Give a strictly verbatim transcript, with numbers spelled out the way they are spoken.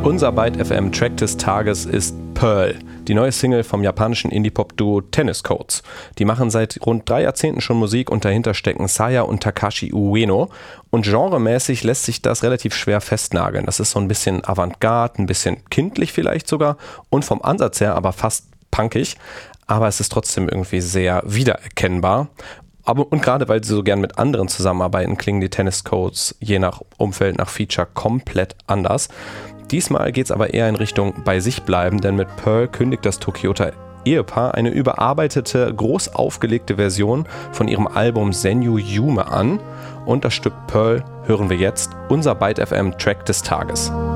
Unser Byte F M Track des Tages ist Pearl, die neue Single vom japanischen Indie-Pop-Duo Tennis Codes. Die machen seit rund drei Jahrzehnten schon Musik und dahinter stecken Saya und Takashi Ueno. Und genremäßig lässt sich das relativ schwer festnageln. Das ist so ein bisschen Avantgarde, ein bisschen kindlich vielleicht sogar und vom Ansatz her aber fast punkig. Aber es ist trotzdem irgendwie sehr wiedererkennbar. Aber, und gerade weil sie so gern mit anderen zusammenarbeiten, klingen die Tennis Codes je nach Umfeld, nach Feature komplett anders. Diesmal geht es aber eher in Richtung bei sich bleiben, denn mit Pearl kündigt das Tokioter Ehepaar eine überarbeitete, groß aufgelegte Version von ihrem Album Senju Yume an. Und das Stück Pearl hören wir jetzt, unser Byte F M Track des Tages.